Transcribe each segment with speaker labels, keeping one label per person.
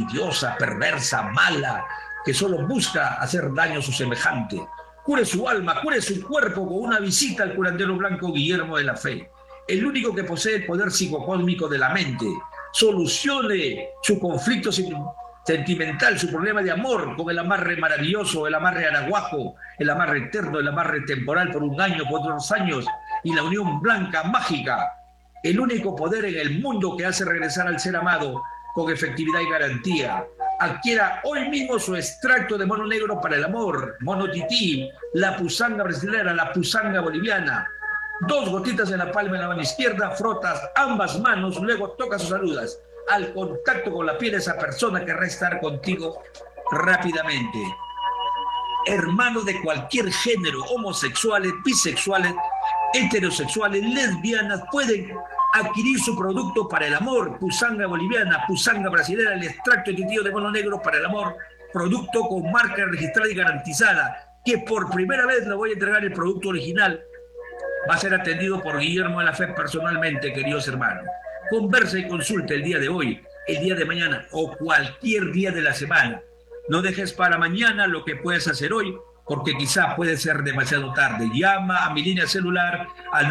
Speaker 1: envidiosa, perversa, mala, que solo busca hacer daño a su semejante. Cure su alma, cure su cuerpo con una visita al curandero blanco Guillermo de la Fe, el único que posee el poder psicocósmico de la mente. Solucione su conflicto sentimental, su problema de amor con el amarre maravilloso, el amarre araguaco, el amarre eterno, el amarre temporal por 1 año, por 2 años, y la unión blanca mágica, el único poder en el mundo que hace regresar al ser amado con efectividad y garantía. Adquiera hoy mismo su extracto de mono negro para el amor, mono tití, la pusanga brasileña, la pusanga boliviana. 2 gotitas en la palma de la mano izquierda, frotas ambas manos, luego tocas o saludas. Al contacto con la piel de esa persona querrá estar contigo rápidamente. Hermanos de cualquier género, homosexuales, bisexuales, heterosexuales, lesbianas, pueden adquirir su producto para el amor, pusanga boliviana, pusanga brasileña, el extracto tití de mono negro para el amor, producto con marca registrada y garantizada, que por primera vez le voy a entregar el producto original. Va a ser atendido por Guillermo de la Fe personalmente, queridos hermanos. Conversa y consulta el día de hoy, el día de mañana o cualquier día de la semana. No dejes para mañana lo que puedes hacer hoy, porque quizá puede ser demasiado tarde. Llama a mi línea celular al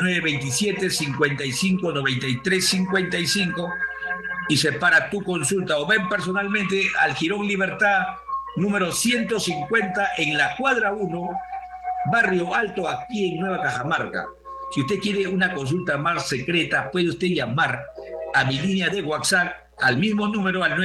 Speaker 1: 927-55-93-55 y separa tu consulta, o ven personalmente al Jirón Libertad, número 150, en la cuadra 1, Barrio Alto, aquí en Nueva Cajamarca. Si usted quiere una consulta más secreta, puede usted llamar a mi línea de WhatsApp al mismo número, al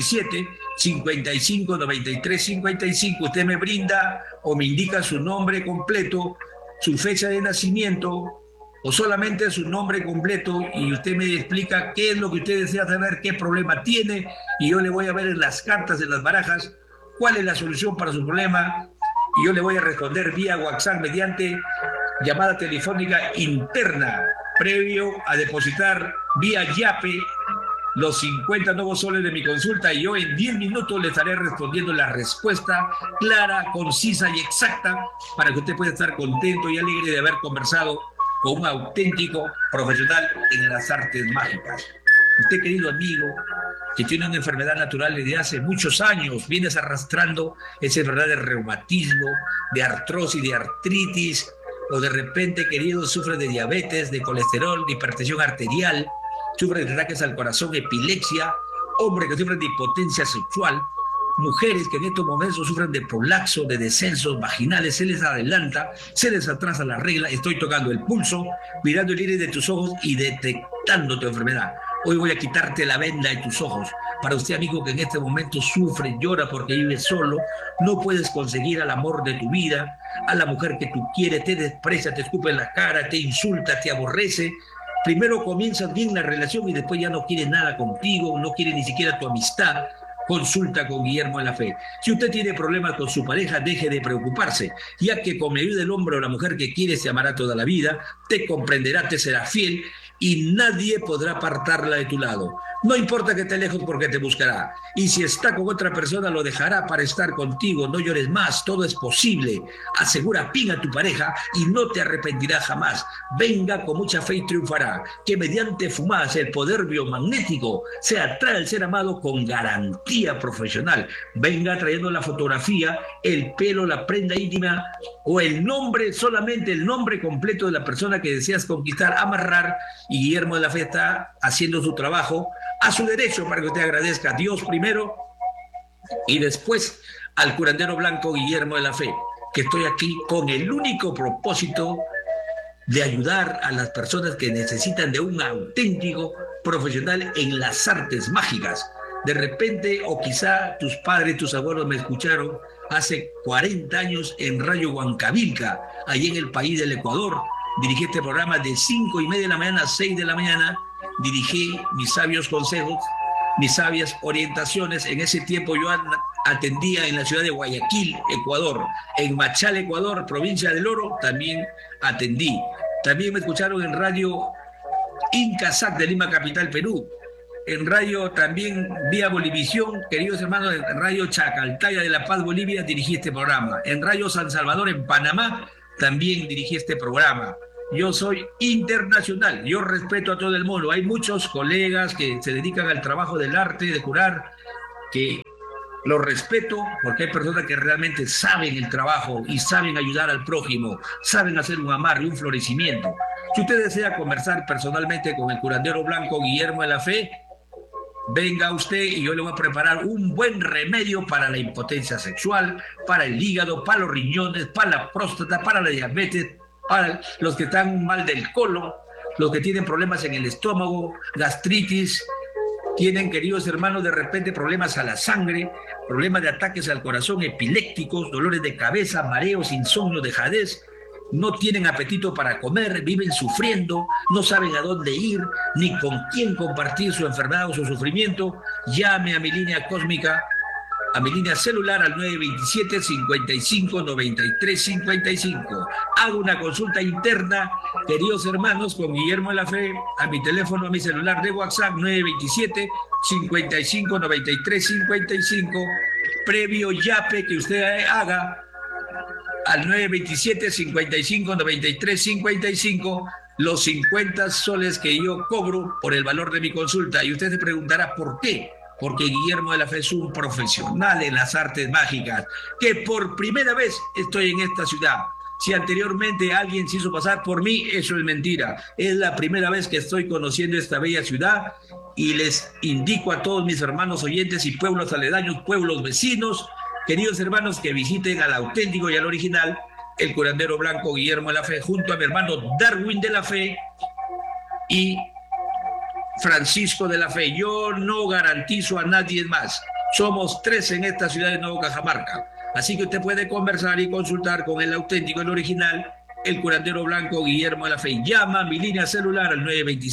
Speaker 1: 927-55-93-55. Usted me brinda o me indica su nombre completo, su fecha de nacimiento o solamente su nombre completo, y usted me explica qué es lo que usted desea saber, qué problema tiene, y yo le voy a ver en las cartas, en las barajas, cuál es la solución para su problema, y yo le voy a responder vía WhatsApp mediante llamada telefónica interna, previo a depositar vía Yape los 50 nuevos soles de mi consulta, y yo en 10 minutos le estaré respondiendo la respuesta clara, concisa y exacta para que usted pueda estar contento y alegre de haber conversado con un auténtico profesional en las artes mágicas. Usted, querido amigo, que tiene una enfermedad natural desde hace muchos años, vienes arrastrando esa enfermedad de reumatismo, de artrosis, de artritis, o de repente, querido, sufre de diabetes, de colesterol, de hipertensión arterial, sufre de ataques al corazón, epilepsia, hombres que sufren de impotencia sexual, mujeres que en estos momentos sufren de prolapso, de descensos vaginales, se les adelanta, se les atrasa la regla. Estoy tocando el pulso, mirando el iris de tus ojos y detectando tu enfermedad. Hoy voy a quitarte la venda de tus ojos. Para usted, amigo, que en este momento sufre, llora porque vive solo, no puedes conseguir al amor de tu vida, a la mujer que tú quieres, te desprecia, te escupe en la cara, te insulta, te aborrece. Primero comienzas bien la relación y después ya no quiere nada contigo, no quiere ni siquiera tu amistad. Consulta con Guillermo de la Fe. Si usted tiene problemas con su pareja, deje de preocuparse, ya que con ayuda del hombre o la mujer que quiere se amará toda la vida, te comprenderá, te será fiel y nadie podrá apartarla de tu lado. No importa que esté lejos porque te buscará. Y si está con otra persona, lo dejará para estar contigo. No llores más, todo es posible. Asegura pin a tu pareja y no te arrepentirá jamás. Venga con mucha fe y triunfará. Que mediante fumadas, el poder biomagnético, se atrae al ser amado con garantía profesional. Venga trayendo la fotografía, el pelo, la prenda íntima o el nombre, solamente el nombre completo de la persona que deseas conquistar, amarrar, y Guillermo de la Fe está haciendo su trabajo a su derecho para que usted agradezca a Dios primero y después al curandero blanco Guillermo de la Fe, que estoy aquí con el único propósito de ayudar a las personas que necesitan de un auténtico profesional en las artes mágicas. De repente, o quizá tus padres, tus abuelos me escucharon hace 40 años en Radio Huancavilca, allí en el país del Ecuador. Dirigí este programa de 5:30 de la mañana a 6 de la mañana. Dirigí mis sabios consejos, mis sabias orientaciones. En ese tiempo yo atendía en la ciudad de Guayaquil, Ecuador. En Machala, Ecuador, provincia del Oro, también atendí. También me escucharon en Radio Incasac de Lima, capital, Perú. En radio también vía Bolivisión, queridos hermanos, en Radio Chacaltaya de La Paz, Bolivia, dirigí este programa. En Radio San Salvador, en Panamá, también dirigí este programa. Yo soy internacional, yo respeto a todo el mundo. Hay muchos colegas que se dedican al trabajo del arte, de curar, que Lo respeto porque hay personas que realmente saben el trabajo y saben ayudar al prójimo, saben hacer un amarre, un florecimiento. Si usted desea conversar personalmente con el curandero blanco Guillermo de la Fe, venga usted y yo le voy a preparar un buen remedio para la impotencia sexual, para el hígado, para los riñones, para la próstata, para la diabetes, para los que están mal del colon, los que tienen problemas en el estómago, gastritis, tienen, queridos hermanos, de repente problemas a la sangre, problemas de ataques al corazón, epilépticos, dolores de cabeza, mareos, insomnio, dejadez, no tienen apetito para comer, viven sufriendo, no saben a dónde ir, ni con quién compartir su enfermedad o su sufrimiento. Llame a mi línea cósmica, a mi línea celular al 927-55-93-55. Hago una consulta interna, queridos hermanos, con Guillermo de la Fe, a mi teléfono, a mi celular de WhatsApp, 927-55-93-55, previo yape que usted haga al 927-55-93-55, los 50 soles que yo cobro por el valor de mi consulta. Y usted se preguntará, ¿por qué? Porque Guillermo de la Fe es un profesional en las artes mágicas, que por primera vez estoy en esta ciudad. Si anteriormente alguien se hizo pasar por mí, eso es mentira. Es la primera vez que estoy conociendo esta bella ciudad y les indico a todos mis hermanos oyentes y pueblos aledaños, pueblos vecinos, queridos hermanos, que visiten al auténtico y al original, el curandero blanco Guillermo de la Fe, junto a mi hermano Darwin de la Fe y Francisco de la Fe. Yo no garantizo a nadie más. Somos 3 en esta ciudad de Nuevo Cajamarca. Así que usted puede conversar y consultar con el auténtico, el original, el curandero blanco Guillermo de la Fe. Llama a mi línea celular al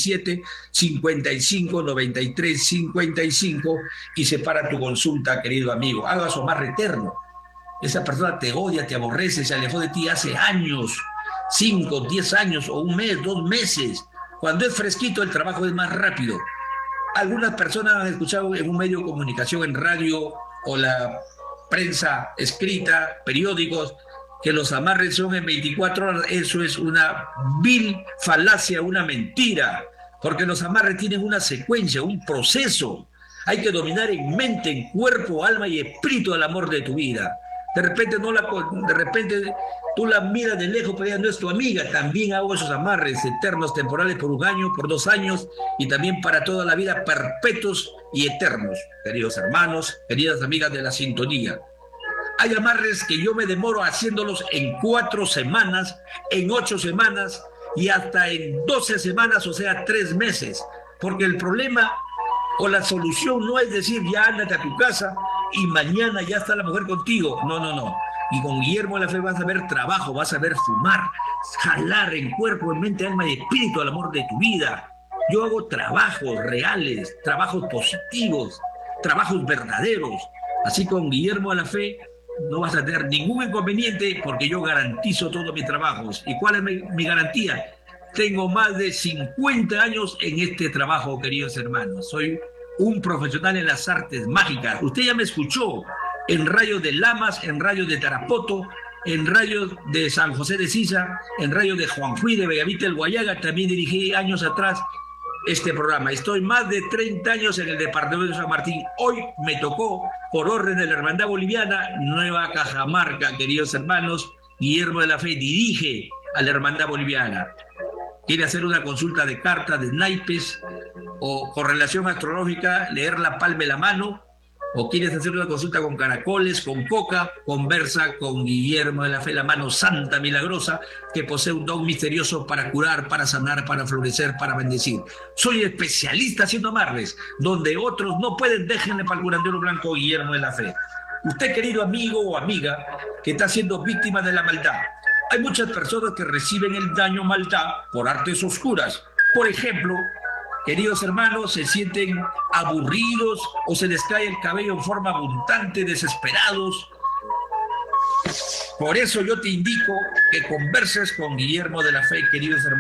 Speaker 1: 927-55-93-55 y separa tu consulta, querido amigo. Haga su amarre eterno. Esa persona te odia, te aborrece, se alejó de ti hace años, 5, 10 años o un mes, 2 meses. Cuando es fresquito, el trabajo es más rápido. Algunas personas han escuchado en un medio de comunicación, en radio o la prensa escrita, periódicos, que los amarres son en 24 horas. Eso es una vil falacia, una mentira, porque los amarres tienen una secuencia, un proceso. Hay que dominar en mente, en cuerpo, alma y espíritu al amor de tu vida. De repente tú la miras de lejos, pero ella no es tu amiga. También hago esos amarres eternos, temporales, por 1 año, por 2 años, y también para toda la vida, perpetuos y eternos, queridos hermanos, queridas amigas de la sintonía. Hay amarres que yo me demoro haciéndolos en 4 semanas, en 8 semanas y hasta en 12 semanas, o sea, 3 meses. Porque el problema o la solución no es decir, ya ándate a tu casa y mañana ya está la mujer contigo. No, no, no. Y con Guillermo de la Fe vas a ver trabajo, vas a ver fumar, jalar en cuerpo, en mente, alma y espíritu al amor de tu vida. Yo hago trabajos reales, trabajos positivos, trabajos verdaderos. Así con Guillermo de la Fe no vas a tener ningún inconveniente porque yo garantizo todos mis trabajos. ¿Y cuál es mi garantía? Tengo más de 50 años en este trabajo, queridos hermanos. Soy un profesional en las artes mágicas. Usted ya me escuchó en radios de Lamas, en radios de Tarapoto, en radios de San José de Sisa, en radios de Juanjuy, de Bellavista del Guayaga. También dirigí años atrás este programa. Estoy más de 30 años en el departamento de San Martín. Hoy me tocó, por orden de la Hermandad Boliviana, Nueva Cajamarca, queridos hermanos. Guillermo de la Fe dirige a la Hermandad Boliviana. Quiere hacer una consulta de cartas, de naipes o correlación astrológica, leer la palma de la mano, o quieres hacer una consulta con caracoles, con coca, conversa con Guillermo de la Fe, la mano santa milagrosa, que posee un don misterioso para curar, para sanar, para florecer, para bendecir. Soy especialista haciendo amarres, donde otros no pueden. Déjenle para el curandero blanco Guillermo de la Fe. Usted, querido amigo o amiga, que está siendo víctima de la maldad. Hay muchas personas que reciben el daño maldad por artes oscuras. Por ejemplo, queridos hermanos, se sienten aburridos o se les cae el cabello en forma abundante, desesperados. Por eso yo te indico que converses con Guillermo de la Fe, queridos hermanos.